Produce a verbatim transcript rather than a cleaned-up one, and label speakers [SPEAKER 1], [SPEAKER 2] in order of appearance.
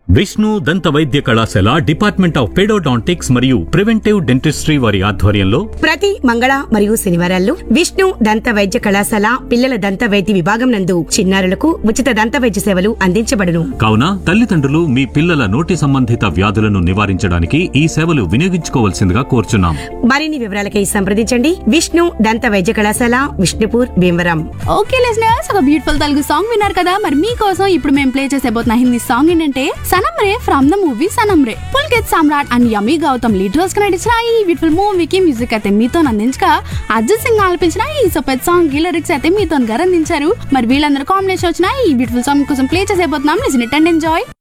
[SPEAKER 1] విష్ణు దంత వైద్య కళాశాల డిపార్ట్మెంట్ ఆఫ్ పెడోడాంటిక్స్ మరియు ప్రివెంటివ్ డెంటిస్ట్రీ వారి ఆధ్వర్యంలో
[SPEAKER 2] ప్రతి మంగళ మరియు శనివారాల్లో విష్ణు దంత వైద్య కళాశాల పిల్లల దంత వైద్య విభాగం నందు చిన్నారులకు ఉచిత దంత వైద్య సేవలు అందించబడును.
[SPEAKER 1] కావున తల్లిదండ్రులు మీ పిల్లల నోటి సంబంధిత వ్యాధులను నివారించడానికి ఈ సేవలు వినియోగించుకోవాల్సిందిగా కోరుచున్నాం.
[SPEAKER 2] మరిన్ని వివరాలకై సంప్రదించండి. విష్ణు దంత వైద్య కళాశాల, విష్ణుపూర్, భీమవరం.
[SPEAKER 3] ఓకే లిజనర్స్, ఒక బ్యూటిఫుల్ తెలుగు సాంగ్ విన్నారు కదా. మరి మీకోసం ఇప్పుడు మేము ప్లే చేసేబోతున్న హిందీ సాంగ్ ఏంటంటే సనమ్ రే from the movie Sanam ray. Pulkit Samrat and yummy Gautam lead roles గా నటించిన ఈ బ్యూటిఫుల్ మూవీకి మ్యూజిక్ అయితే మీతో అందించగా అర్జిత్ సింగ్ ఆలపించిన ఈ సూపర్ సాంగ్ కి లిరిక్స్ అయితే మీతో గారు అందించారు. మరి వీళ్ళందరూ కాంబినేషన్ వచ్చిన ఈ బ్యూటిఫుల్ సాంగ్ కోసం play చేసేబోతున్నాం. Listen it and enjoy.